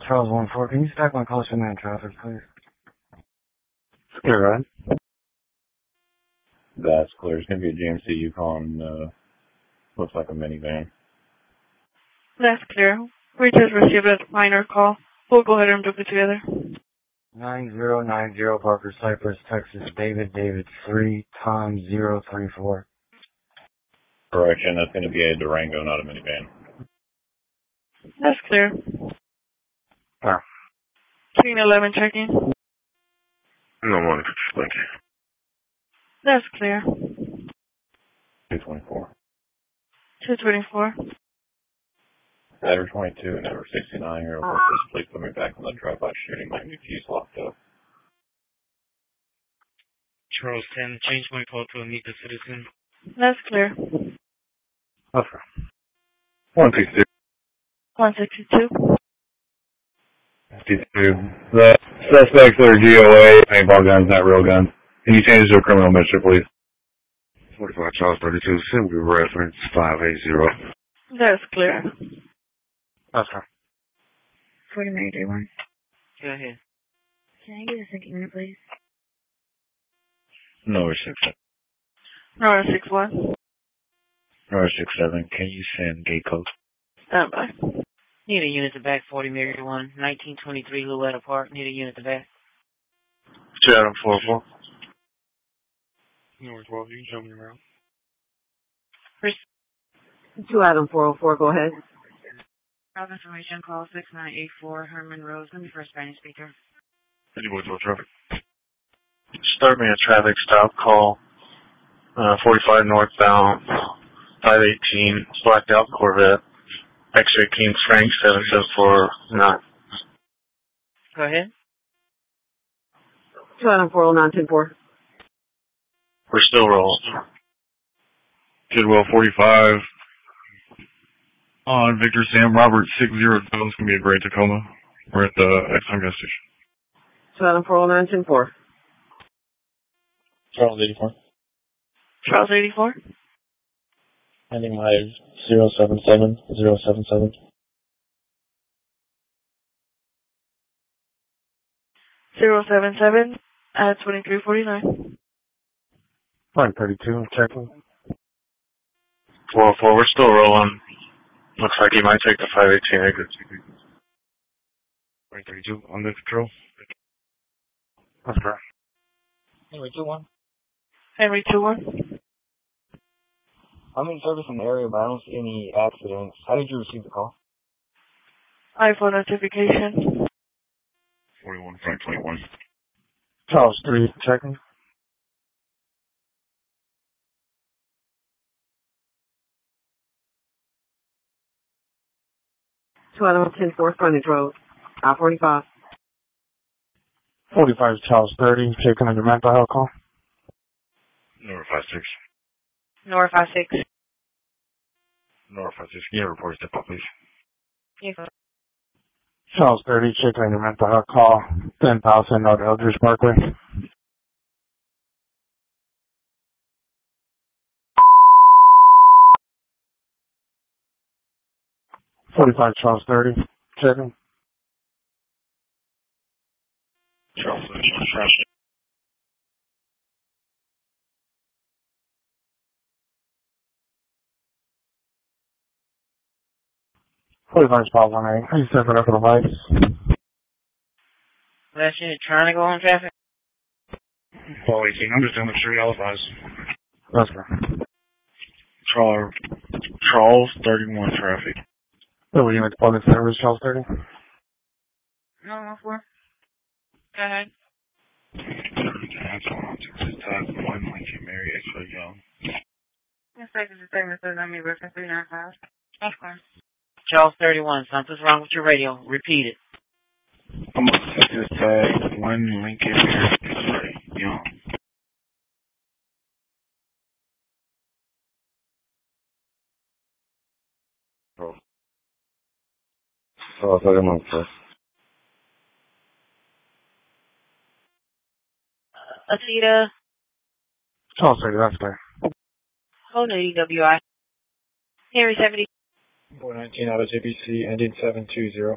Charles 1-4, can you stack my call to man traffic, please? Clear, right? That's clear. It's going to be a GMC Yukon, looks like a minivan. That's clear. We just received a minor call. We'll go ahead and book it together. 9090 Parker Cypress, Texas, David 3, Tom 034. Correction, that's going to be a Durango, not a minivan. That's clear. Where? King 11 checking. No money, thank you. That's clear. 224. 224. Never 22, never 69 here. Please put me back on the drive-by shooting. My new keys locked up. Charles 10, change my call to Amica Citizen. That's clear. Okay. 162. 162. 52. The suspects are GOA, paintball guns, not real guns. Can you change it to a criminal mischief, please? 45 Charles 32, simply reference 580. That's clear. Okay. 4931. Go ahead. Can I get a second unit, please? No, 67. No, 61. No, 67. Can you send gate code? Stand by. Need a unit to back 40 Mary 1, 1923 Louetta Park. Need a unit to back. 244. North 12, you can show me around. 2 Adam 404, go ahead. Route information, call 6984 Herman Rose. Let me for a Spanish speaker. Any boys with traffic? Start me a traffic stop call. 45 northbound, 518, blacked out Corvette. X-ray King Frank 7749. Go ahead. 2 Adam 409 We're still rolling. Kidwell 45. On Victor Sam Robert 602. It's going to be a gray Tacoma. We're at the Exxon gas station. 2 Adam 409 Charles 84. Charles 84. Ending my 077. 077. 077 at 2349. 532, checking. 404, we're still rolling. Looks like he might take the 518 exit. 532, under control. That's correct. Henry 2-1. Henry 21. I'm in service in the area, but I don't see any accidents. How did you receive the call? iPhone notification. 41, Frank 21. Charles 3, checking. Two Adam 10-4, frontage road. I-45. 45 Charles 30, checking on your mental health call. North 56. North 56. North 56, can you report step up, please? Yes. Charles 30, checking on your mental health call. 10,000 North Eldridge Parkway. $45 Charles 30, checking. Charles 30, fresh. $45 Charles 18, are you set for the device? Last unit trying to go on traffic? Paul 18, I'm just doing the street alibis. That's right. Charles 31 traffic. So you went to public service, Charles 30? No, no, 4. Go ahead. That's all. Just type 1 Lincoln Mary X-ray Young. This is the statement says I'm reference 395. That's fine. Charles 31, something's wrong with your radio. Repeat it. I'm going to set this tag 1 Lincoln Mary X-ray Young. Oh, 31 first. Asita. Charles 30, that's fair. Hold ADWI. Henry 70. 419 out of JBC, ending 720.